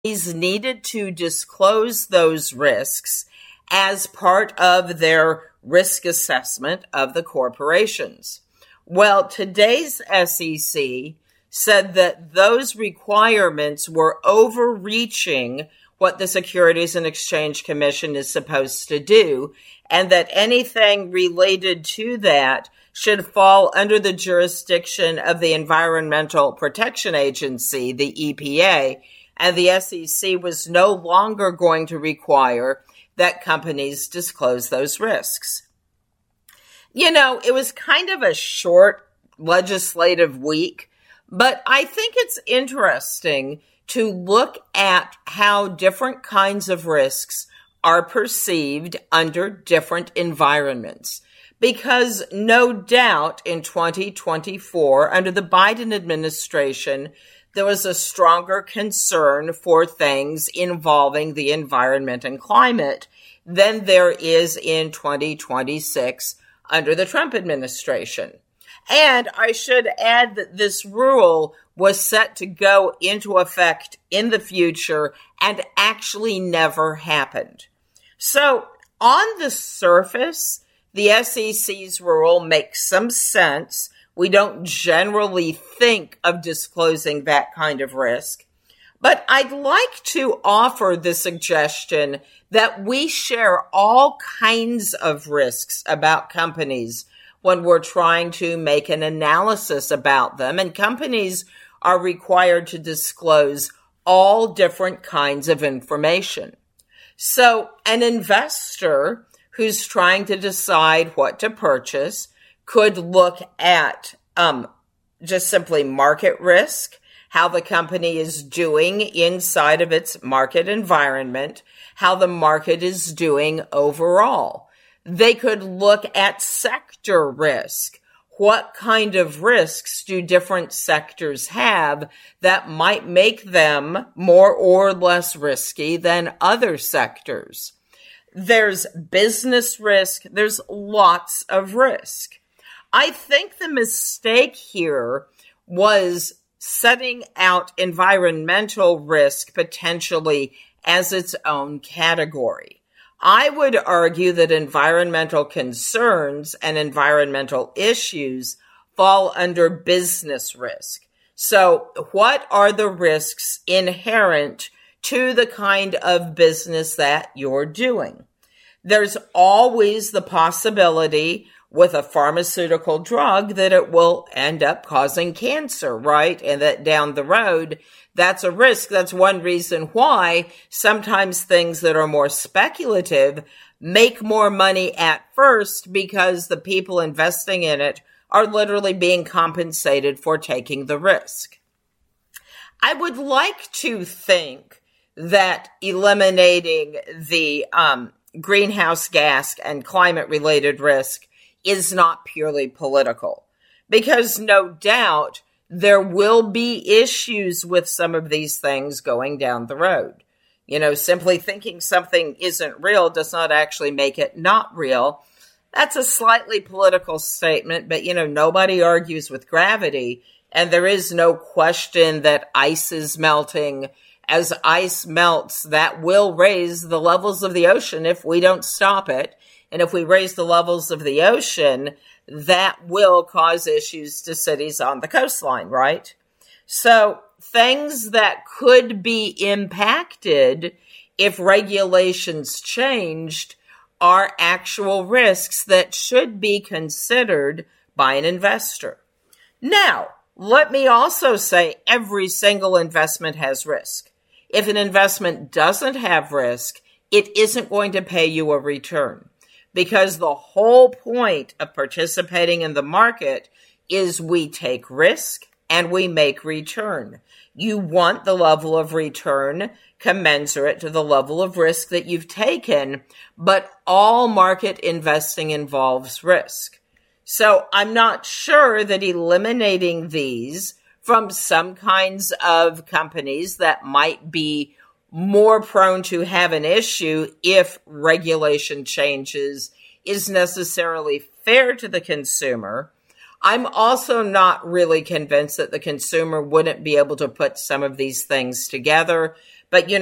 needed to disclose those risks as part of their risk assessment of the corporations. Well, today's SEC said that those requirements were overreaching what the Securities and Exchange Commission is supposed to do, and that anything related to that should fall under the jurisdiction of the Environmental Protection Agency, the EPA, and the SEC was no longer going to require that companies disclose those risks. You know, it was kind of a short legislative week, but I think it's interesting to look at how different kinds of risks are perceived under different environments. Because no doubt in 2024, under the Biden administration, there was a stronger concern for things involving the environment and climate than there is in 2026 under the Trump administration. And I should add that this rule was set to go into effect in the future and actually never happened. So on the surface, the SEC's rule makes some sense. We don't generally think of disclosing that kind of risk. But I'd like to offer the suggestion that we share all kinds of risks about companies when we're trying to make an analysis about them. And companies are required to disclose all different kinds of information. So an investor who's trying to decide what to purchase could look at just simply market risk, how the company is doing inside of its market environment, how the market is doing overall. They could look at sector risk. What kind of risks do different sectors have that might make them more or less risky than other sectors? There's business risk. There's lots of risk. I think the mistake here was setting out environmental risk potentially as its own category. I would argue that environmental concerns and environmental issues fall under business risk. So what are the risks inherent to the kind of business that you're doing? There's always the possibility with a pharmaceutical drug that it will end up causing cancer, right? And that down the road, that's a risk. That's one reason why sometimes things that are more speculative make more money at first, because the people investing in it are literally being compensated for taking the risk. I would like to think that eliminating the greenhouse gas and climate-related risk is not purely political, because no doubt there will be issues with some of these things going down the road. You know, simply thinking something isn't real does not actually make it not real. That's a slightly political statement, but, you know, nobody argues with gravity, and there is no question that ice is melting. As ice melts, that will raise the levels of the ocean if we don't stop it. And if we raise the levels of the ocean, that will cause issues to cities on the coastline, right? So things that could be impacted if regulations changed are actual risks that should be considered by an investor. Now, let me also say every single investment has risk. If an investment doesn't have risk, it isn't going to pay you a return. Because the whole point of participating in the market is we take risk and we make return. You want the level of return commensurate to the level of risk that you've taken, but all market investing involves risk. So I'm not sure that eliminating these from some kinds of companies that might be more prone to have an issue if regulation changes is necessarily fair to the consumer. I'm also not really convinced that the consumer wouldn't be able to put some of these things together, But